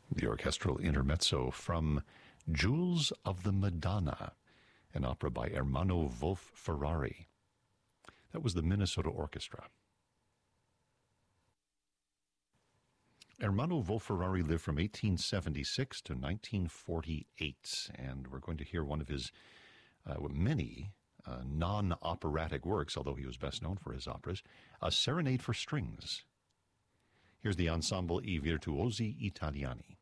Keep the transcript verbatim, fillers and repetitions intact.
The orchestral intermezzo from Jewels of the Madonna, an opera by Ermanno Wolf Ferrari. That was the Minnesota Orchestra. Ermanno Wolf Ferrari lived from eighteen seventy-six to nineteen forty-eight, and we're going to hear one of his uh, many uh, non-operatic works, although he was best known for his operas, A Serenade for Strings. Here's the Ensemble I Virtuosi Italiani.